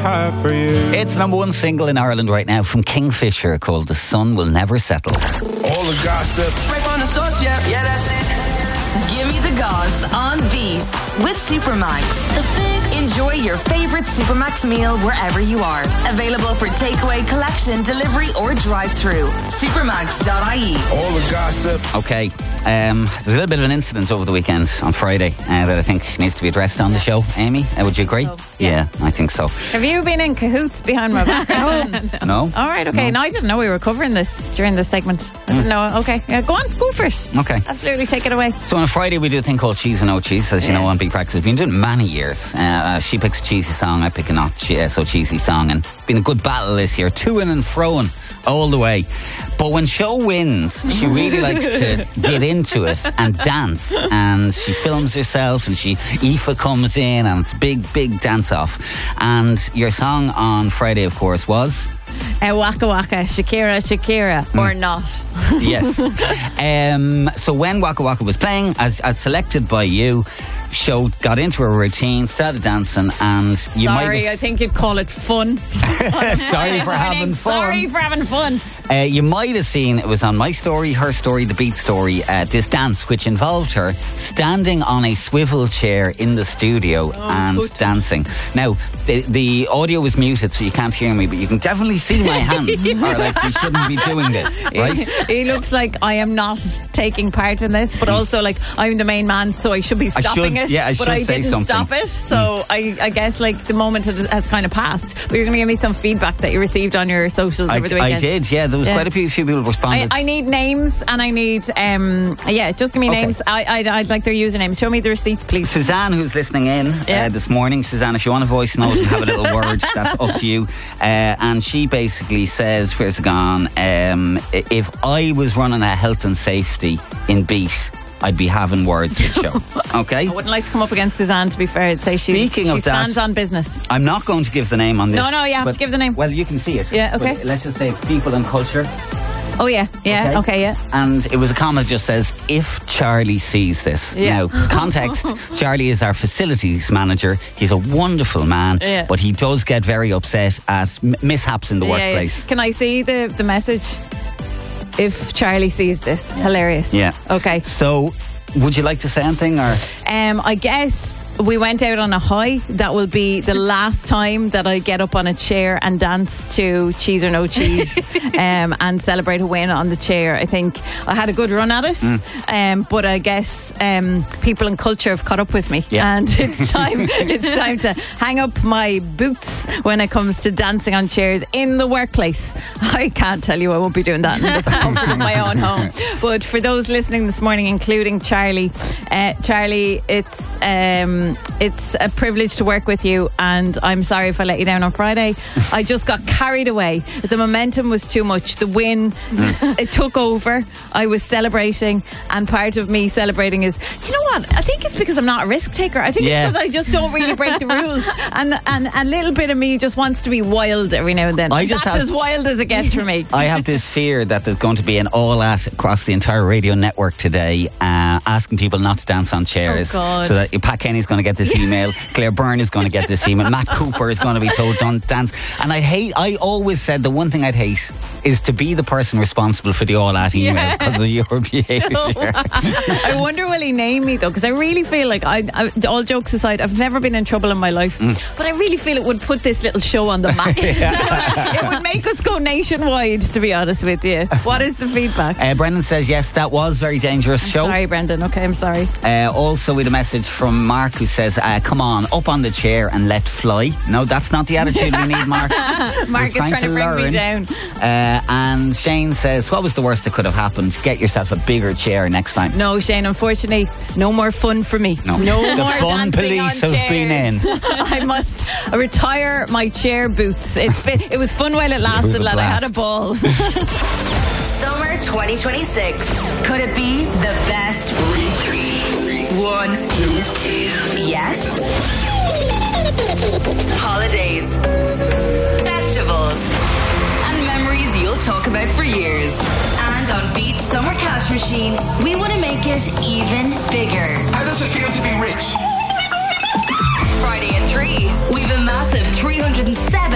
have for you. It's the #1 single in Ireland right now from Kingfisher called The Sun Will Never Settle. All the gossip. Right from the source, yeah, that's it. Give me the goss on Beat with Supermax. The Fix. Enjoy your favorite Supermax meal wherever you are. Available for takeaway, collection, delivery, or drive-through. Supermax.ie. All the gossip. Okay, there was a little bit of an incident over the weekend on Friday that I think needs to be addressed on the show. Amy, would you agree? Yeah, I think so. Have you been in cahoots behind my back? No. All right, okay. No, I didn't know we were covering this during this segment. I didn't know. Okay, yeah, go on, go for it. Okay. Absolutely, take it away. So on a Friday we do a thing called Cheese and No Cheese, as you know on Big Practice. We've been doing it many years. She picks a cheesy song, I pick a not so cheesy song, and been a good battle this year, to-ing and fro-ing all the way. But when Show wins, she really likes to get into it and dance, and she films herself, and Aoife comes in, and it's a big dance off. And your song on Friday, of course, was Waka Waka, Shakira, or not. Yes. So when Waka Waka was playing, as selected by you, Show got into her routine, started dancing, and you might I think you'd call it fun. Sorry for having fun. Sorry for having fun. You might have seen, it was on my story, her story, the Beat story, this dance which involved her standing on a swivel chair in the studio and dancing. Now, the audio was muted, so you can't hear me, but you can definitely see my hands. Or like, we shouldn't be doing this, right? He looks like I am not taking part in this, but also like I'm the main man, so I should be stopping it. Yeah, I should but I say didn't something. stop it, so I guess like the moment has kind of passed. But you're going to give me some feedback that you received on your socials over the weekend. I did, yeah. There was quite a few people responded. I need names, and I need just give me names. I'd like their usernames. Show me the receipt, please. Suzanne, who's listening in this morning, Suzanne, if you want a voice note and have a little word, that's up to you. And she basically says, where's it gone? If I was running a health and safety in Beat, I'd be having words with Show. Okay? I wouldn't like to come up against Suzanne, to be fair. I'd say she stands on business. I'm not going to give the name on this. No, you have to give the name. Well, you can see it. Yeah, okay. But let's just say it's People and Culture. Oh, yeah, okay. And it was a comment that just says, if Charlie sees this. Yeah. Now, context, Charlie is our facilities manager. He's a wonderful man, but he does get very upset at mishaps in the workplace. Can I see the message? If Charlie sees this. Hilarious. Yeah. Okay. So, would you like to say anything? Or I guess we went out on a high. That will be the last time that I get up on a chair and dance to Cheese or No Cheese and celebrate a win on the chair. I think I had a good run at it, but I guess People and Culture have caught up with me, and it's time to hang up my boots when it comes to dancing on chairs in the workplace. I can't tell you I won't be doing that in the comfort of my own home. But for those listening this morning, including Charlie, it's a privilege to work with you, and I'm sorry if I let you down on Friday. I just got carried away. The momentum was too much. The win, it took over. I was celebrating, and part of me celebrating is, do you know what? I think it's because I'm not a risk taker. I think it's because I just don't really break the rules, and a little bit of me just wants to be wild every now and then. That's as wild as it gets for me. I have this fear that there's going to be an all-out across the entire radio network today, asking people not to dance on chairs. Oh God. So that Pat Kenny's going to get this email, Claire Byrne is going to get this email, Matt Cooper is going to be told don't dance. And I always said the one thing I'd hate is to be the person responsible for the all-out email because of your behaviour. I wonder will he name me though, because I really feel like all jokes aside, I've never been in trouble in my life, but I really feel it would put this little show on the map. It would make us go nationwide, to be honest with you. What is the feedback? Brendan says yes, that was very dangerous show. Sorry Brendan, okay, I'm sorry. Also with a message from Mark who says come on, up on the chair and let fly. No, that's not the attitude we need, Mark. Mark is trying to bring me down. And Shane says, what was the worst that could have happened? Get yourself a bigger chair next time. No, Shane, unfortunately, no more fun for me. No the more fun police have been in. I must retire my chair boots. It was fun while it lasted, lad. I had a ball. Summer 2026. Could it be the best? 3, 1, 2. Yes. Holidays, festivals, and memories you'll talk about for years. And on Beat's Summer Cash Machine, we want to make it even bigger. How does it feel to be rich? Friday at 3, we've a massive 307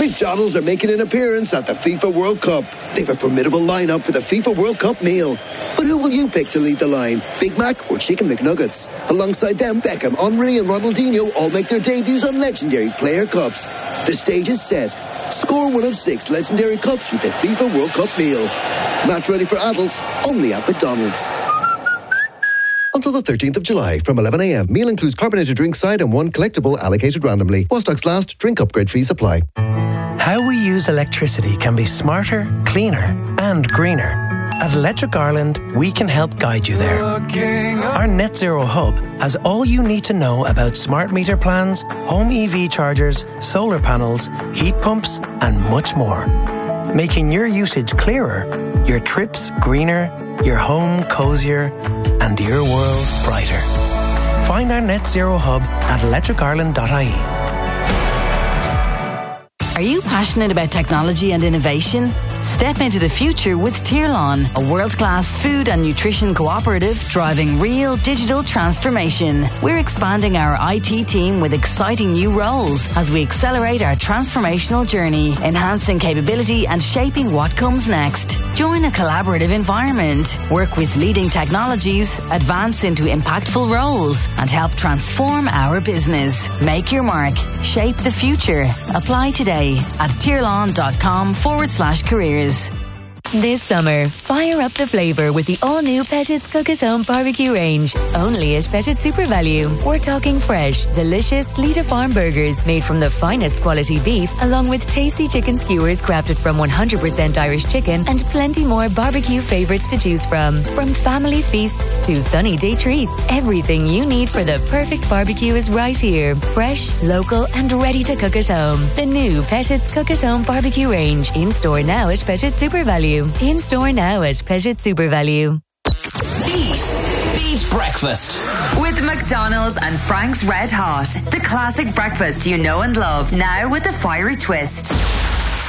McDonald's are making an appearance at the FIFA World Cup. They've a formidable lineup for the FIFA World Cup meal. But who will you pick to lead the line? Big Mac or Chicken McNuggets? Alongside them, Beckham, Henry and Ronaldinho all make their debuts on legendary player cups. The stage is set. Score one of 6 legendary cups with the FIFA World Cup meal. Match ready for adults, only at McDonald's. Until the 13th of July from 11 a.m. Meal includes carbonated drink side and 1 collectible allocated randomly. While stocks last, drink upgrade fees apply. How we use electricity can be smarter, cleaner and greener. At Electric Ireland, we can help guide you there. Our Net Zero Hub has all you need to know about smart meter plans, home EV chargers, solar panels, heat pumps and much more. Making your usage clearer, your trips greener, your home cozier and your world brighter. Find our Net Zero Hub at electricireland.ie. Are you passionate about technology and innovation? Step into the future with Tirlon, a world-class food and nutrition cooperative driving real digital transformation. We're expanding our IT team with exciting new roles as we accelerate our transformational journey, enhancing capability and shaping what comes next. Join a collaborative environment, work with leading technologies, advance into impactful roles, and help transform our business. Make your mark. Shape the future. Apply today at tirlon.com/careers. This summer, fire up the flavour with the all-new Petit's Cook at Home barbecue range. Only at Petit's Super Value. We're talking fresh, delicious Lita Farm burgers made from the finest quality beef, along with tasty chicken skewers crafted from 100% Irish chicken and plenty more barbecue favourites to choose from. From family feasts to sunny day treats, everything you need for the perfect barbecue is right here. Fresh, local and ready to cook at home. The new Petit's Cook at Home barbecue range. In store now at Petit's Super Value. In store now at Petit's Super Value. Beat breakfast. With McDonald's and Frank's Red Hot, the classic breakfast you know and love, now with a fiery twist.